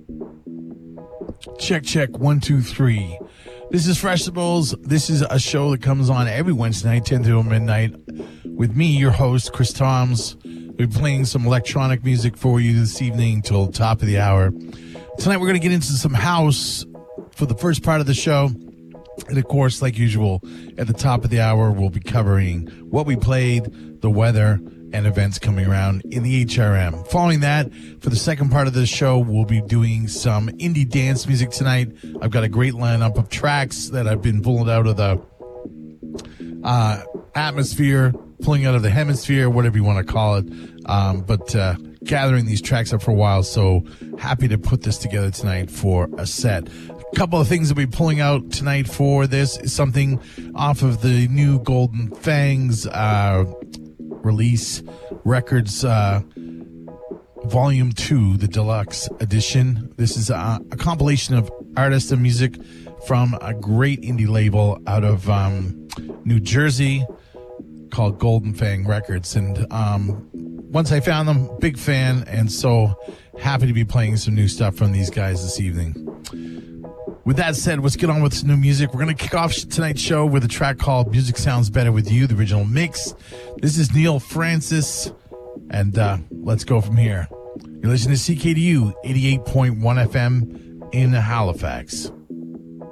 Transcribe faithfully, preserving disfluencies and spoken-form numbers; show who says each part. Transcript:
Speaker 1: Check, check, one, two, three. This is Freshibles. This is a show that comes on every Wednesday night, ten to midnight, with me, your host, Chris Toms. We're playing some electronic music for you this evening till top of the hour. Tonight, we're going to get into some house for the first part of the show. And, of course, like usual, at the top of the hour, we'll be covering what we played, the weather, and events coming around in the H R M. Following that, for the second part of the show, we'll be doing some indie dance music tonight. I've got a great lineup of tracks that I've been pulling out of the uh, atmosphere, pulling out of the hemisphere, whatever you want to call it. Um, but uh, gathering these tracks up for a while, so happy to put this together tonight for a set. A couple of things that we'll be pulling out tonight for this is something off of the new Golden Fangs uh release records, uh, volume two, the deluxe edition. This is a, a compilation of artists and music from a great indie label out of um, New Jersey called Golden Fang Records. And um, once I found them, big fan, and so happy to be playing some new stuff from these guys this evening. With that said, let's get on with some new music. We're going to kick off tonight's show with a track called Music Sounds Better With You, the original mix. This is Neil Francis, and uh, let's go from here. You're listening to C K D U eighty-eight point one F M in Halifax.